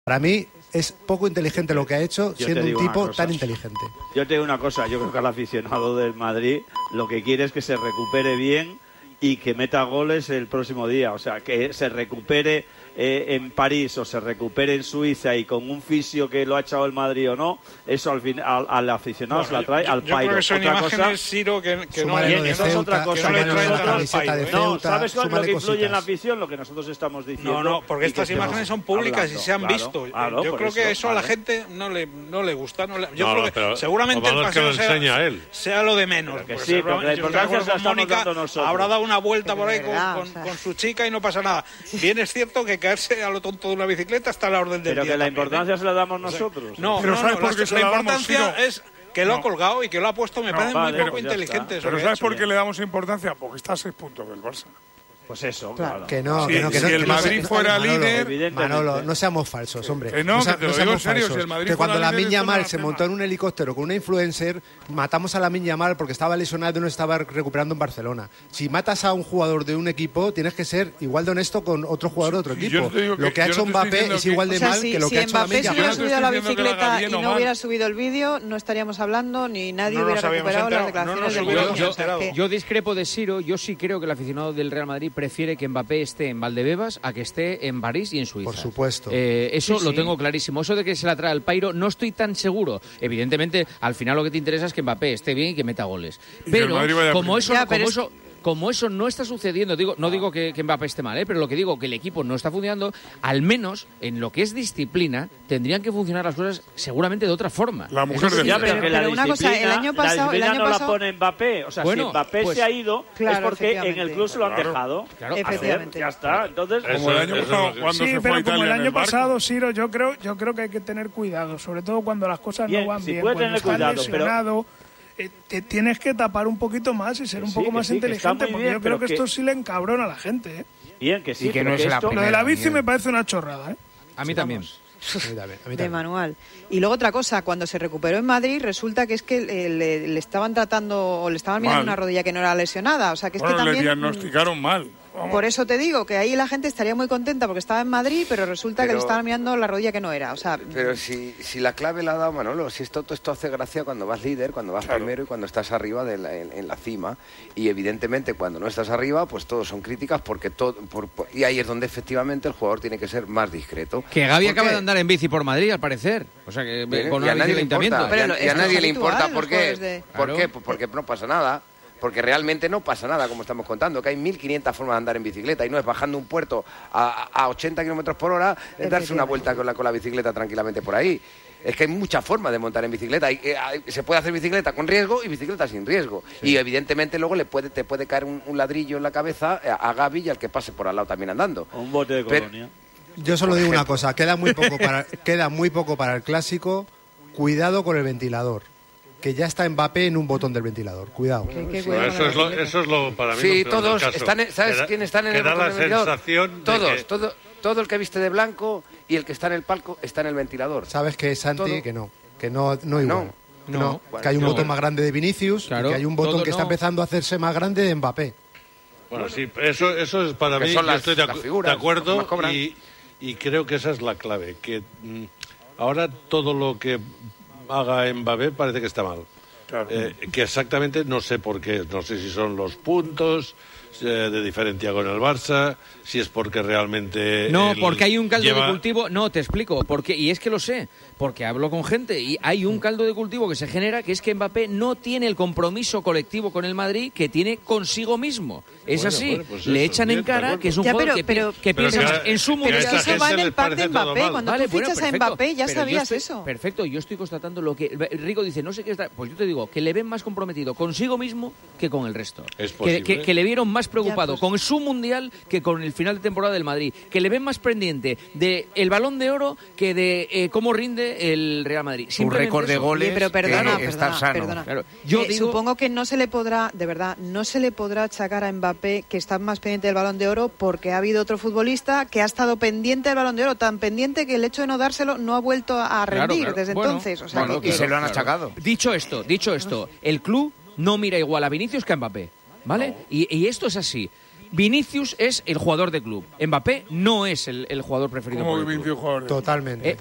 Para mí es poco inteligente lo que ha hecho, siendo un tipo tan inteligente. Yo te digo una cosa, yo creo que al aficionado del Madrid lo que quiere es que se recupere bien y que meta goles el próximo día. O sea, que se recupere en París o se recupere en Suiza y con un fisio que lo ha echado el Madrid o no, eso al aficionado se la trae al Pairo. Yo creo que son otra imágenes, cosa, Ciro, que no hay. hay. Eso es otra cosa. No, ¿sabes cuál es lo que influye en la afición? Lo que nosotros estamos diciendo. No, porque estas imágenes son públicas y se han visto. Claro, yo creo que eso a la gente no le gusta. Yo creo que seguramente el paseo sea lo de menos. Que sí, pero la importancia se la estamos dando nosotros. Habrá dado una vuelta por ahí con su chica y no pasa nada. Bien es cierto que caerse a lo tonto de una bicicleta está a la orden del día. Pero que la importancia se la damos nosotros. No, la importancia es que lo ha colgado y que lo ha puesto, me parece muy poco inteligente. Pero ¿sabes por qué le damos importancia? Porque está a 6 puntos del Barça. Pues eso, claro. Que no, si el Madrid fuera líder... Manolo, no seamos falsos, hombre. Que no te lo digo en serio, si el Madrid que cuando fuera la líder... Lamine Yamal se montó en un helicóptero con una influencer, matamos a la Lamine Yamal porque estaba lesionado y no estaba recuperando en Barcelona. Si matas a un jugador de un equipo, tienes que ser igual de honesto con otro jugador de otro equipo. Lo que ha hecho Mbappé es igual de mal que lo que ha hecho Lamine Yamal. Si Mbappé se hubiera subido a la bicicleta y no hubiera subido el vídeo, no estaríamos hablando ni nadie hubiera recuperado las declaraciones de Yo discrepo de Ciro. Yo sí creo que el aficionado del Real Madrid prefiere que Mbappé esté en Valdebebas a que esté en París y en Suiza. Por supuesto. Eso lo tengo clarísimo. Eso de que se la trae al Pairo no estoy tan seguro. Evidentemente, al final lo que te interesa es que Mbappé esté bien y que meta goles. Pero como eso no está sucediendo, no digo que Mbappé esté mal, pero lo que digo que el equipo no está funcionando, al menos en lo que es disciplina, tendrían que funcionar las cosas seguramente de otra forma. La mujer de pero una cosa, el año pasado no la pone Mbappé. O sea, si Mbappé se ha ido, es porque en el club se lo han dejado. Claro, efectivamente. Ya está. Entonces, como el año pasado, cuando se fue a Italia como el año pasado, Ciro, yo creo que hay que tener cuidado, sobre todo cuando las cosas no van bien. Puede tener cuidado, lesionado, te tienes que tapar un poquito más y ser un poco más inteligente, porque yo creo que esto sí le encabrona a la gente. Bien, que sí. Y que no es la primera. Lo de la bici me parece una chorrada. A mí también. De manual. Y luego otra cosa, cuando se recuperó en Madrid, resulta que es que le estaban tratando o le estaban mirando una rodilla que no era lesionada. O sea, que es que también le diagnosticaron mal. Por eso te digo que ahí la gente estaría muy contenta porque estaba en Madrid, pero resulta que le estaban mirando la rodilla que no era. O sea, pero si la clave la ha dado Manolo, si esto hace gracia cuando vas líder, cuando vas primero y cuando estás arriba en la cima. Y evidentemente cuando no estás arriba, pues todos son críticas porque y ahí es donde efectivamente el jugador tiene que ser más discreto. Que Gavi acaba de andar en bici por Madrid, al parecer. O sea, que con una bici de ayuntamiento. Y a nadie le importa. ¿Por qué? ¿Por qué? Porque no pasa nada. Porque realmente no pasa nada, como estamos contando, que hay 1.500 formas de andar en bicicleta y no es bajando un puerto a 80 kilómetros por hora, es darse una vuelta con la bicicleta tranquilamente por ahí. Es que hay muchas formas de montar en bicicleta. Se puede hacer bicicleta con riesgo y bicicleta sin riesgo. Sí. Y evidentemente luego te puede caer un ladrillo en la cabeza a Gavi y al que pase por al lado también andando. O un bote de colonia. Yo solo digo una cosa, queda muy poco para el clásico. Cuidado con el ventilador. Que ya está Mbappé en un botón del ventilador. Cuidado. Eso es lo para mí. Sí, todos están. ¿Sabes quién están en el botón del ventilador? Sensación todos. Todo el que viste de blanco y el que está en el palco está en el ventilador. ¿Sabes qué, Santi? Que no igual. No. Que hay un botón más grande de Vinicius, y que hay un botón que está empezando a hacerse más grande de Mbappé. Bueno, sí, eso es para mí. Yo estoy de acuerdo y creo que esa es la clave. Que ahora todo lo que haga Mbappé parece que está mal. Claro. Que exactamente no sé por qué. No sé si son los puntos de diferencia con el Barça, si es porque realmente... No, porque hay un caldo de cultivo... No, te explico. Y es que lo sé, porque hablo con gente y hay un caldo de cultivo que se genera, que es que Mbappé no tiene el compromiso colectivo con el Madrid que tiene consigo mismo. Es así. Pues le echan en cara que es un jugador que piensa en su mundial. Pero eso va en el pack de Mbappé. Cuando tú fichas a Mbappé ya sabías eso. Perfecto, yo estoy constatando lo que... Rico dice, no sé qué está... Pues yo te digo, que le ven más comprometido consigo mismo que con el resto. Es posible. Que le vieron más preocupado con su mundial que con el final de temporada del Madrid, que le ven más pendiente del Balón de Oro que de cómo rinde el Real Madrid. Un récord de goles. Pero perdona. Claro. Supongo que no se le podrá, de verdad, no se le podrá achacar a Mbappé que está más pendiente del Balón de Oro porque ha habido otro futbolista que ha estado pendiente del Balón de Oro, tan pendiente que el hecho de no dárselo no ha vuelto a rendir desde entonces. O sea, y se lo han achacado. Dicho esto, el club no mira igual a Vinicius que a Mbappé, ¿vale? Y esto es así. Vinicius es el jugador de club. Mbappé no es el jugador preferido por el club. Totalmente.